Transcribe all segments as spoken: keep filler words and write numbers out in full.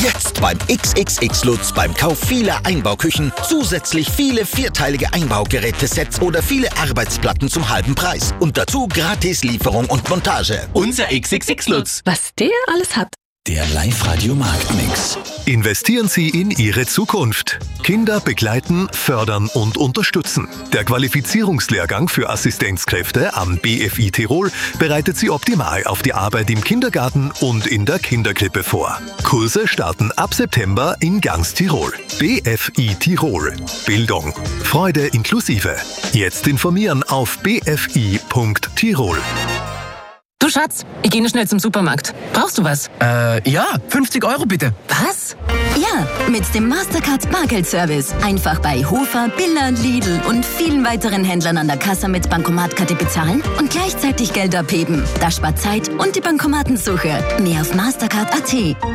Jetzt beim X X X Lutz beim Kauf vieler Einbauküchen zusätzlich viele vierteilige Einbaugerätesets oder viele Arbeitsplatten zum halben Preis. Und dazu gratis Lieferung und Montage. Unser X X X Lutz. Was der alles hat. Der Live-Radio-Marktmix. Investieren Sie in Ihre Zukunft. Kinder begleiten, fördern und unterstützen. Der Qualifizierungslehrgang für Assistenzkräfte am B F I Tirol bereitet Sie optimal auf die Arbeit im Kindergarten und in der Kinderkrippe vor. Kurse starten ab September in ganz Tirol. B F I Tirol. Bildung. Freude inklusive. Jetzt informieren auf b f i punkt tirol. Du Schatz, ich gehe nur schnell zum Supermarkt. Brauchst du was? Äh, ja, fünfzig Euro bitte. Was? Ja, mit dem Mastercard Bargeldservice. Einfach bei Hofer, Billa, Lidl und vielen weiteren Händlern an der Kasse mit Bankomatkarte bezahlen und gleichzeitig Geld abheben. Das spart Zeit und die Bankomatensuche. Mehr auf mastercard punkt a t.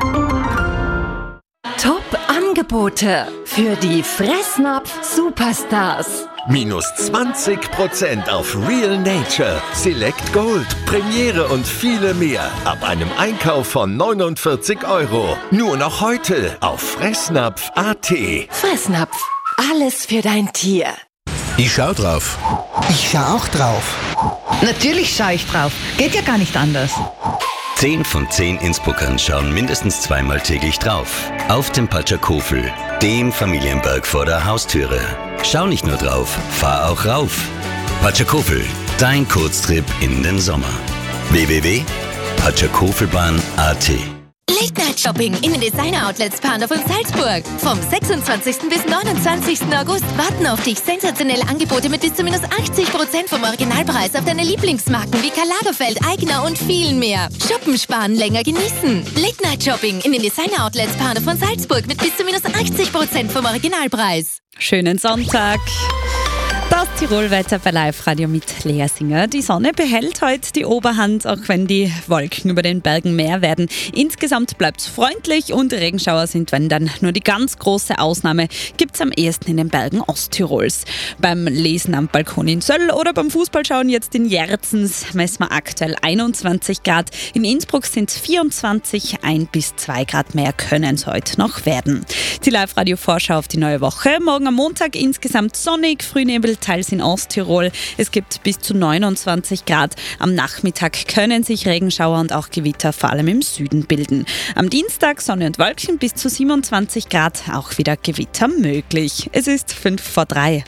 Top-Angebote für die Fressnapf-Superstars. Minus zwanzig Prozent auf Real Nature, Select Gold, Premiere und viele mehr. Ab einem Einkauf von neunundvierzig Euro. Nur noch heute auf fressnapf punkt a t. Fressnapf. Alles für dein Tier. Ich schau drauf. Ich schau auch drauf. Natürlich schaue ich drauf. Geht ja gar nicht anders. Zehn von zehn Innsbruckern schauen mindestens zweimal täglich drauf. Auf dem Patschakofel, dem Familienberg vor der Haustüre. Schau nicht nur drauf, fahr auch rauf. Patschakofel, dein Kurztrip in den Sommer. w w w punkt patschakofelbahn punkt a t. Late Night Shopping in den Designer Outlets Pandorf und Salzburg. Vom sechsundzwanzigsten bis neunundzwanzigsten August warten auf dich sensationelle Angebote mit bis zu minus achtzig Prozent vom Originalpreis auf deine Lieblingsmarken wie Karl Lagerfeld, Aigner und vielen mehr. Shoppen, sparen, länger genießen. Late Night Shopping in den Designer Outlets Pandorf und Salzburg mit bis zu minus achtzig Prozent vom Originalpreis. Schönen Sonntag. Das Tirolwetter bei Live-Radio mit Lea Singer. Die Sonne behält heute die Oberhand, auch wenn die Wolken über den Bergen mehr werden. Insgesamt bleibt es freundlich und Regenschauer sind, wenn dann nur die ganz große Ausnahme gibt es am ehesten in den Bergen Osttirols. Beim Lesen am Balkon in Söll oder beim Fußballschauen jetzt in Jerzens messen wir aktuell einundzwanzig Grad. In Innsbruck sind es vierundzwanzig, ein bis zwei Grad mehr können es heute noch werden. Die Live-Radio-Vorschau auf die neue Woche. Morgen am Montag insgesamt sonnig, Frühnebel, teils in Osttirol. Es gibt bis zu neunundzwanzig Grad. Am Nachmittag können sich Regenschauer und auch Gewitter vor allem im Süden bilden. Am Dienstag Sonne und Wolken bis zu siebenundzwanzig Grad, auch wieder Gewitter möglich. Es ist fünf vor drei.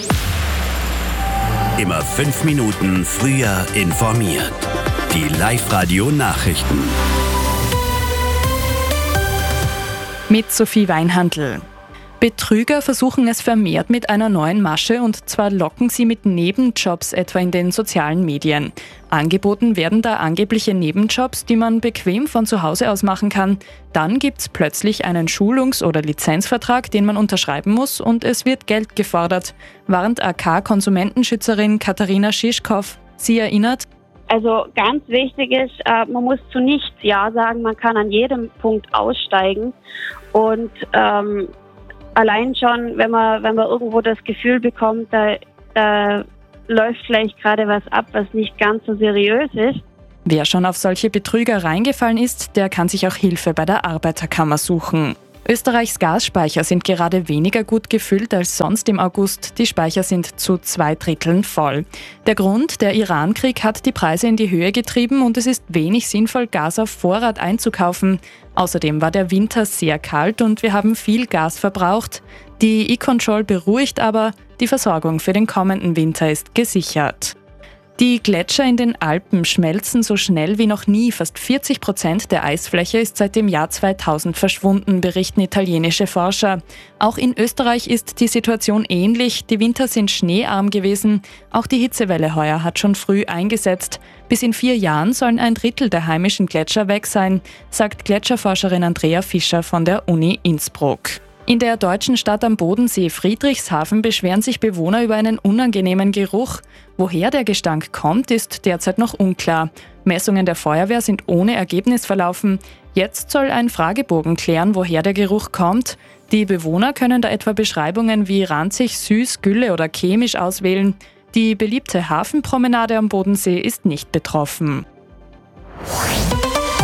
Immer fünf Minuten früher informiert. Die Live-Radio-Nachrichten. Mit Sophie Weinhandl. Betrüger versuchen es vermehrt mit einer neuen Masche und zwar locken sie mit Nebenjobs etwa in den sozialen Medien. Angeboten werden da angebliche Nebenjobs, die man bequem von zu Hause aus machen kann. Dann gibt's plötzlich einen Schulungs- oder Lizenzvertrag, den man unterschreiben muss und es wird Geld gefordert. Warnt A K-Konsumentenschützerin Katharina Schischkow. Sie erinnert: Also ganz wichtig ist, äh, man muss zu nichts Ja sagen, man kann an jedem Punkt aussteigen und ähm, allein schon, wenn man, wenn man irgendwo das Gefühl bekommt, da, da läuft vielleicht gerade was ab, was nicht ganz so seriös ist. Wer schon auf solche Betrüger reingefallen ist, der kann sich auch Hilfe bei der Arbeiterkammer suchen. Österreichs Gasspeicher sind gerade weniger gut gefüllt als sonst im August. Die Speicher sind zu zwei Dritteln voll. Der Grund, der Iran-Krieg hat die Preise in die Höhe getrieben und es ist wenig sinnvoll, Gas auf Vorrat einzukaufen. Außerdem war der Winter sehr kalt und wir haben viel Gas verbraucht. Die E-Control beruhigt aber, die Versorgung für den kommenden Winter ist gesichert. Die Gletscher in den Alpen schmelzen so schnell wie noch nie. Fast vierzig Prozent der Eisfläche ist seit dem Jahr zweitausend verschwunden, berichten italienische Forscher. Auch in Österreich ist die Situation ähnlich. Die Winter sind schneearm gewesen. Auch die Hitzewelle heuer hat schon früh eingesetzt. Bis in vier Jahren sollen ein Drittel der heimischen Gletscher weg sein, sagt Gletscherforscherin Andrea Fischer von der Uni Innsbruck. In der deutschen Stadt am Bodensee Friedrichshafen beschweren sich Bewohner über einen unangenehmen Geruch. Woher der Gestank kommt, ist derzeit noch unklar. Messungen der Feuerwehr sind ohne Ergebnis verlaufen. Jetzt soll ein Fragebogen klären, woher der Geruch kommt. Die Bewohner können da etwa Beschreibungen wie ranzig, süß, Gülle oder chemisch auswählen. Die beliebte Hafenpromenade am Bodensee ist nicht betroffen.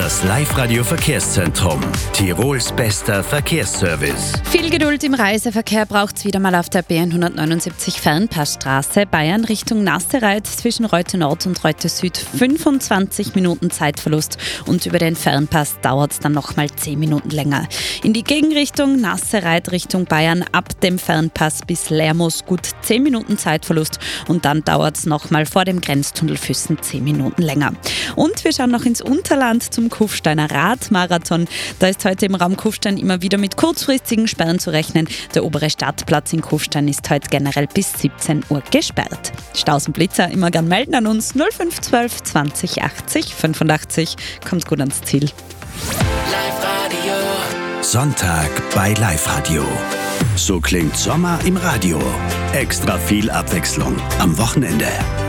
Das Live-Radio-Verkehrszentrum. Tirols bester Verkehrsservice. Viel Geduld im Reiseverkehr braucht es wieder mal auf der B hundertneunundsiebzig Fernpassstraße. Bayern Richtung Nassereit zwischen Reute Nord und Reute Süd. fünfundzwanzig Minuten Zeitverlust. Und über den Fernpass dauert es dann nochmal zehn Minuten länger. In die Gegenrichtung Nassereit Richtung Bayern ab dem Fernpass bis Lermoos gut zehn Minuten Zeitverlust. Und dann dauert es nochmal vor dem Grenztunnel Füssen zehn Minuten länger. Und wir schauen noch ins Unterland zum Kufsteiner Radmarathon. Da ist heute im Raum Kufstein immer wieder mit kurzfristigen Sperren zu rechnen. Der obere Stadtplatz in Kufstein ist heute generell bis siebzehn Uhr gesperrt. Staus und Blitzer immer gern melden an uns null fünf eins zwei zwanzig achtzig fünfundachtzig. Kommt gut ans Ziel. Live-Radio. Sonntag bei Live-Radio. So klingt Sommer im Radio. Extra viel Abwechslung am Wochenende.